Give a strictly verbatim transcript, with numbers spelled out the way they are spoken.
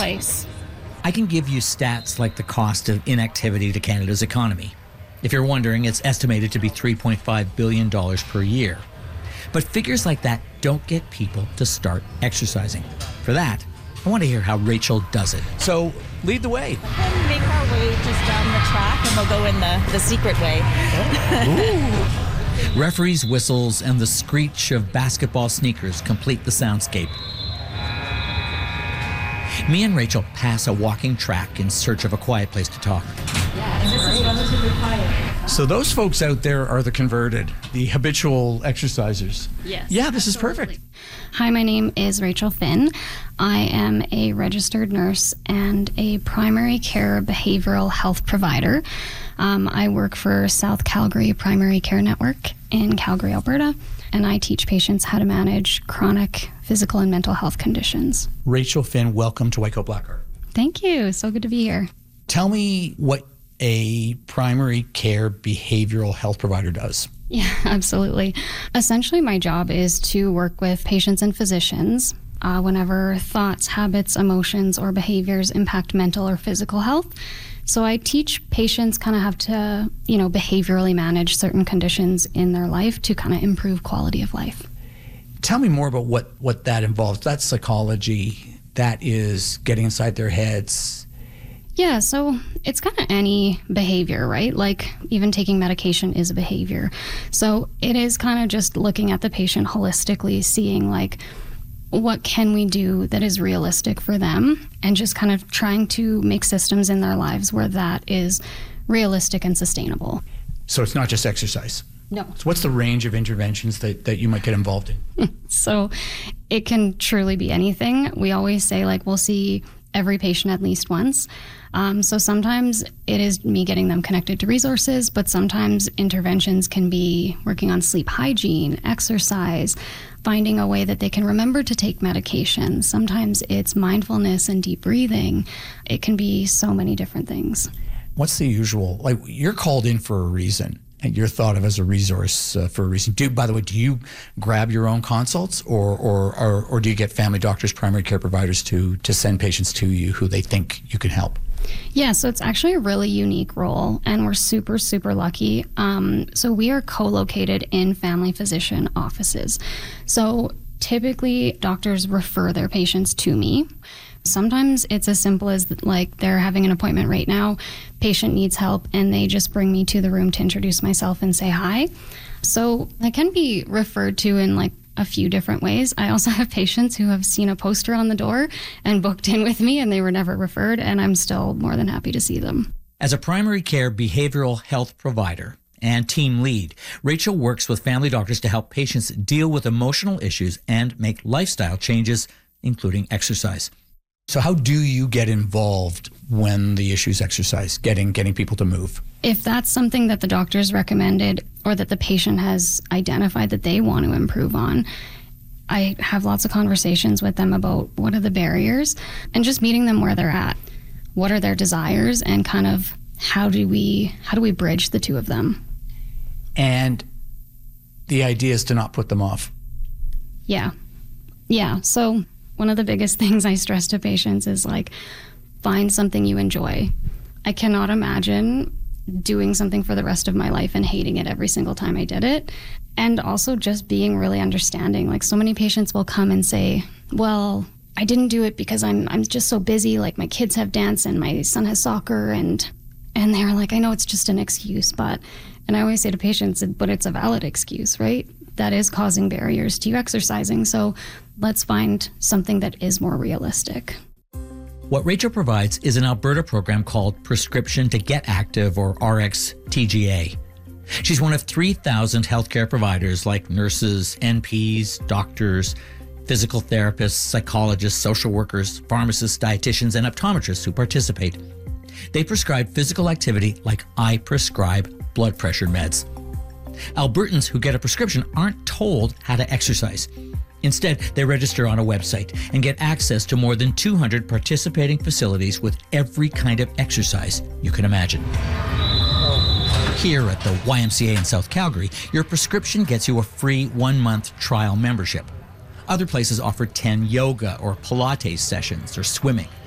place. I can give you stats like the cost of inactivity to Canada's economy. If you're wondering, it's estimated to be three point five billion dollars per year. But figures like that don't get people to start exercising. For that, I want to hear how Rachel does it. So, lead the way. We'll make our way just down the track and we'll go in the, the secret way. Ooh. Referees' whistles and the screech of basketball sneakers complete the soundscape. Me and Rachel pass a walking track in search of a quiet place to talk. Yeah, and this is relatively quiet. So those folks out there are the converted, the habitual exercisers. Yes. Yeah, this absolutely. is perfect. Hi, my name is Rachel Finn. I am a registered nurse and a primary care behavioral health provider. Um, I work for South Calgary Primary Care Network in Calgary, Alberta, and I teach patients how to manage chronic physical and mental health conditions. Rachel Finn, welcome to White Coat Black Heart. Thank you. So good to be here. Tell me what a primary care behavioral health provider does. Yeah, absolutely. Essentially, my job is to work with patients and physicians uh, whenever thoughts, habits, emotions, or behaviors impact mental or physical health. So I teach patients kind of have to, you know, behaviorally manage certain conditions in their life to kind of improve quality of life. Tell me more about what, what that involves. That's psychology. That is getting inside their heads. Yeah, so it's kind of any behavior, right? Like even taking medication is a behavior. So it is kind of just looking at the patient holistically, seeing like, what can we do that is realistic for them, and just kind of trying to make systems in their lives where that is realistic and sustainable. So it's not just exercise. No. So what's the range of interventions that, that you might get involved in? So it can truly be anything. We always say like we'll see every patient at least once. Um, so sometimes it is me getting them connected to resources, but sometimes interventions can be working on sleep hygiene, exercise, finding a way that they can remember to take medication. Sometimes it's mindfulness and deep breathing. It can be so many different things. What's the usual, like you're called in for a reason and you're thought of as a resource uh, for a reason. Do, by the way, do you grab your own consults or, or, or, or do you get family doctors, primary care providers to, to send patients to you who they think you can help? Yeah, so it's actually a really unique role, and we're super, super lucky. Um, so we are co-located in family physician offices. So typically, doctors refer their patients to me. Sometimes it's as simple as like they're having an appointment right now, patient needs help, and they just bring me to the room to introduce myself and say hi. So I can be referred to in like a few different ways. I also have patients who have seen a poster on the door and booked in with me and they were never referred, and I'm still more than happy to see them. As a primary care behavioral health provider and team lead, Rachel works with family doctors to help patients deal with emotional issues and make lifestyle changes, including exercise. So how do you get involved when the issue is exercise, getting getting people to move? If that's something that the doctor's recommended or that the patient has identified that they want to improve on, I have lots of conversations with them about what are the barriers and just meeting them where they're at. What are their desires, and kind of how do we how do we bridge the two of them? And the idea is to not put them off. Yeah. Yeah. So one of the biggest things I stress to patients is like, find something you enjoy. I cannot imagine doing something for the rest of my life and hating it every single time I did it. And also just being really understanding. Like so many patients will come and say, well, I didn't do it because I'm I'm just so busy. Like my kids have dance and my son has soccer, and and they're like, I know it's just an excuse, but, and I always say to patients, but it's a valid excuse, right? That is causing barriers to you exercising. So let's find something that is more realistic. What Rachel provides is an Alberta program called Prescription to Get Active, or R X T G A. She's one of three thousand healthcare providers like nurses, N Ps, doctors, physical therapists, psychologists, social workers, pharmacists, dietitians, and optometrists who participate. They prescribe physical activity like I prescribe blood pressure meds. Albertans who get a prescription aren't told how to exercise. Instead, they register on a website and get access to more than two hundred participating facilities with every kind of exercise you can imagine. Here at the Y M C A in South Calgary, your prescription gets you a free one-month trial membership. Other places offer ten yoga or Pilates sessions or swimming.